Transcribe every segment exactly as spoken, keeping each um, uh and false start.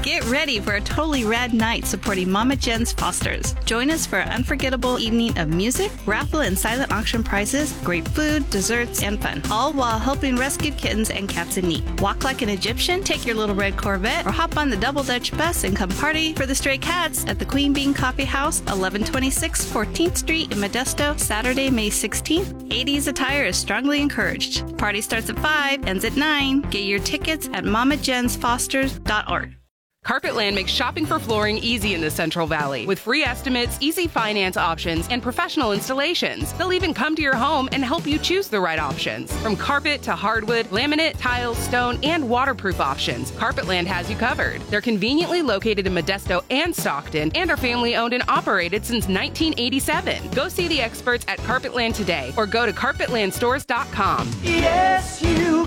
Get ready for a totally rad night supporting Mama Jen's Fosters. Join us for an unforgettable evening of music, raffle and silent auction prizes, great food, desserts, and fun, all while helping rescued kittens and cats in need. Walk like an Egyptian, take your little red Corvette, or hop on the Double Dutch bus and come party for the stray cats at the Queen Bean Coffee House, eleven twenty-six fourteenth Street in Modesto, Saturday, May sixteenth. eighties attire is strongly encouraged. Party starts at five, ends at nine. Get your tickets at mama jens fosters dot org. Carpetland makes shopping for flooring easy in the Central Valley with free estimates, easy finance options, and professional installations. They'll even come to your home and help you choose the right options. From carpet to hardwood, laminate, tiles, stone, and waterproof options, Carpetland has you covered. They're conveniently located in Modesto and Stockton and are family owned and operated since nineteen eighty-seven. Go see the experts at Carpetland today or go to carpetland stores dot com. Yes, you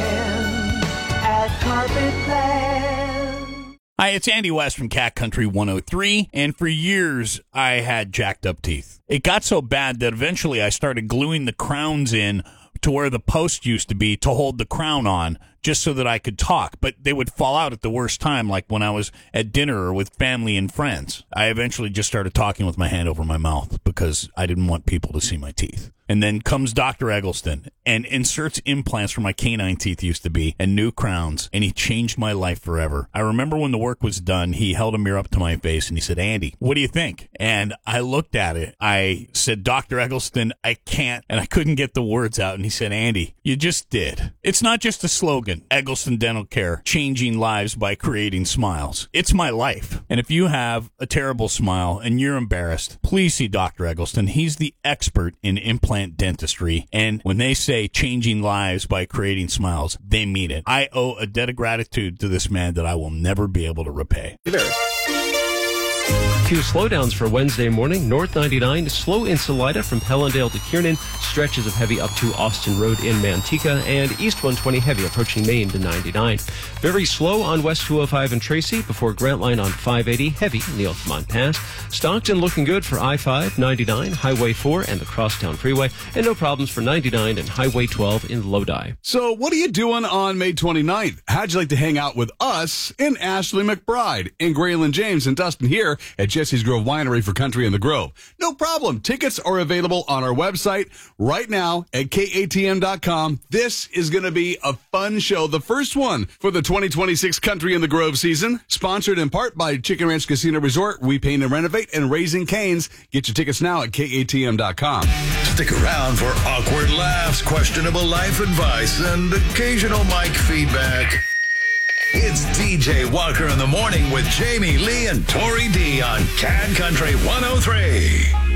can at Carpetland. Hi, it's Andy West from Cat Country one oh three, and for years I had jacked up teeth. It got so bad that eventually I started gluing the crowns in to where the post used to be to hold the crown on, just so that I could talk, but they would fall out at the worst time, like when I was at dinner or with family and friends. I eventually just started talking with my hand over my mouth because I didn't want people to see my teeth. And then comes Doctor Eggleston and inserts implants where my canine teeth used to be and new crowns, and he changed my life forever. I remember when the work was done, he held a mirror up to my face and he said, "Andy, what do you think?" And I looked at it. I said, "Doctor Eggleston, I can't," and I couldn't get the words out. And he said, "Andy, you just did. It's not just a slogan. Eggleston Dental Care, changing lives by creating smiles. It's my life." And if you have a terrible smile and you're embarrassed, please see Doctor Eggleston. He's the expert in implant dentistry, and when they say changing lives by creating smiles, they mean it. I owe a debt of gratitude to this man that I will never be able to repay. Few slowdowns for Wednesday morning. North ninety-nine, slow in Salida from Pellendale to Kiernan. Stretches of heavy up to Austin Road in Manteca. And East one twenty heavy approaching Maine to ninety-nine. Very slow on West two oh five in Tracy before Grant Line on five eighty. Heavy in the Oakmont Pass. Stockton looking good for I five, ninety-nine, Highway four, and the Crosstown Freeway. And no problems for ninety-nine and Highway twelve in Lodi. So what are you doing on May twenty-ninth? How'd you like to hang out with us and Ashley McBride and Graylin James and Dustin here at Jesse's Grove Winery for Country in the Grove? No problem. Tickets are available on our website right now at K A T M dot com. This is going to be a fun show. The first one for the twenty twenty-six Country in the Grove season. Sponsored in part by Chicken Ranch Casino Resort, We Paint and Renovate, and Raising Cane's. Get your tickets now at K A T M dot com. Stick around for awkward laughs, questionable life advice, and occasional mic feedback. It's D J Walker in the Morning with Jamie Lee and Tori D on Cat Country one oh three.